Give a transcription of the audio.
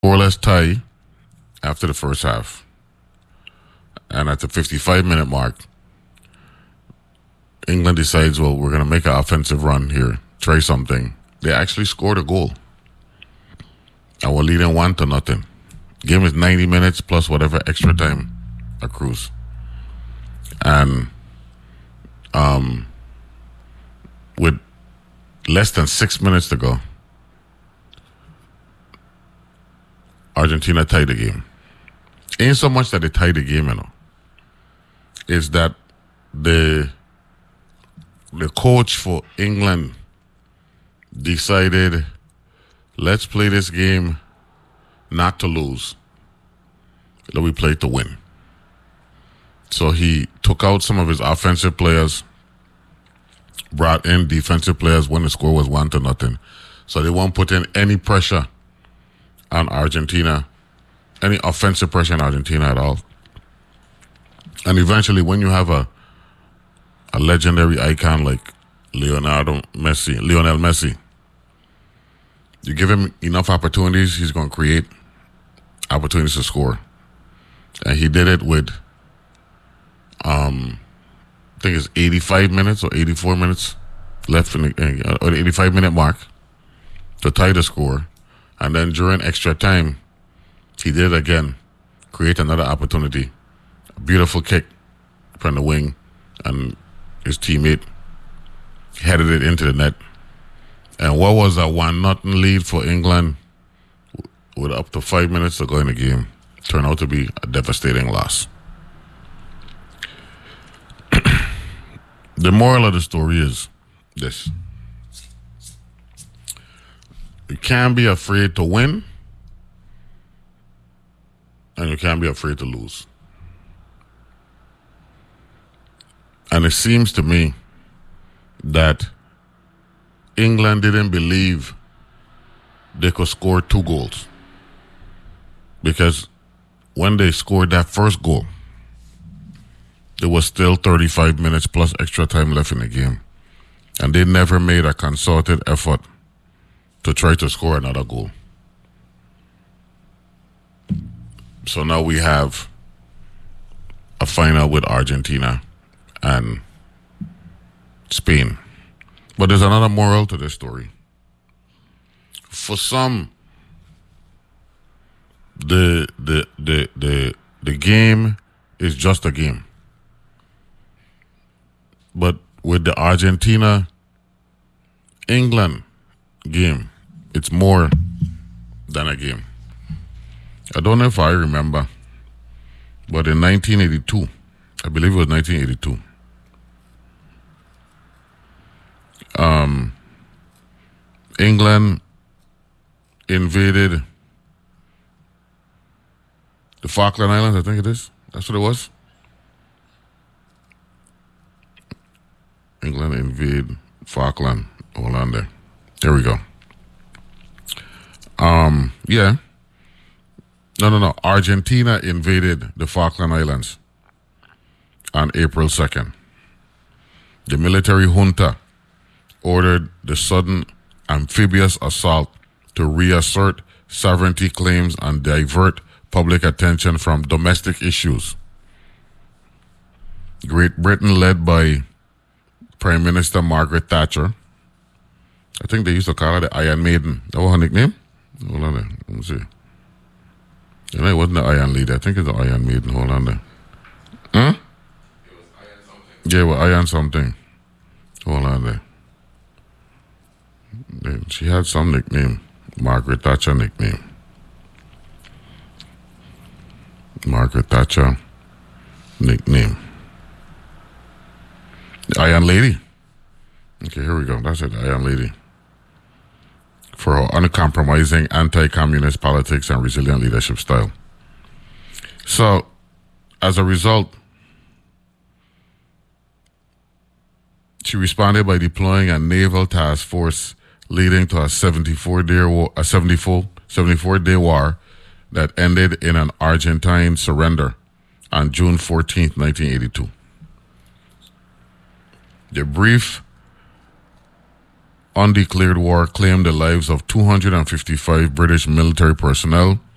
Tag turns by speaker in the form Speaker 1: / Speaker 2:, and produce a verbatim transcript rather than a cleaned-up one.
Speaker 1: Scoreless tie after the first half. And at the fifty-five minute mark, England decides, well, we're going to make an offensive run here, try something. They actually scored a goal. And we're leading one to nothing. Game is ninety minutes plus whatever extra time accrues. And um, with less than six minutes to go, Argentina tied the game. Ain't so much that they tied the game, you know. It's that the the coach for England decided, let's play this game not to lose. Let we play to win. So he took out some of his offensive players, brought in defensive players when the score was one to nothing. So they won't put in any pressure on Argentina, any offensive pressure on Argentina at all. And eventually, when you have a a legendary icon like Leonardo Messi, Lionel Messi, you give him enough opportunities, he's going to create opportunities to score. And he did it with, um, I think it's eighty-five minutes or eighty-four minutes left in the, or the eighty-five minute mark to tie the score. And then during extra time, he did it again, create another opportunity. A beautiful kick from the wing, and his teammate headed it into the net. And what was a one nothing lead for England with up to five minutes to go in the game turned out to be a devastating loss. The moral of the story is this. You can't be afraid to win, and you can't be afraid to lose. And it seems to me that England didn't believe they could score two goals. Because when they scored that first goal, there was still thirty-five minutes plus extra time left in the game. And they never made a concerted effort to try to score another goal. So now we have a final with Argentina and Spain. But there's another moral to this story. For some, the the the the the game is just a game. But with the Argentina England game, it's more than a game. I don't know if I remember, but in nineteen eighty-two, I believe it was nineteen eighty-two, um, England invaded the Falkland Islands, I think it is. That's what it was. England invade Falkland. Hold on there. There we go. Um, yeah. No, no, no. Argentina invaded the Falkland Islands on April second. The military junta ordered the sudden amphibious assault to reassert sovereignty claims and divert public attention from domestic issues. Great Britain, led by Prime Minister Margaret Thatcher, I think they used to call her the Iron Maiden. That was her nickname? Hold on there. Let me see. You know, it wasn't the Iron Lady. I think it's the Iron Maiden. Hold on there. Huh? It was Iron something. Yeah, it was Iron something. Hold on there. She had some nickname. Margaret Thatcher nickname. Margaret Thatcher nickname. The Iron Lady. Okay, here we go. That's it, the Iron Lady. For her uncompromising anti-communist politics and resilient leadership style. So, as a result, she responded by deploying a naval task force leading to a seventy-four day war, a seventy-four day war that ended in an Argentine surrender on June fourteenth, nineteen eighty-two. The brief undeclared war claimed the lives of two hundred fifty-five British military personnel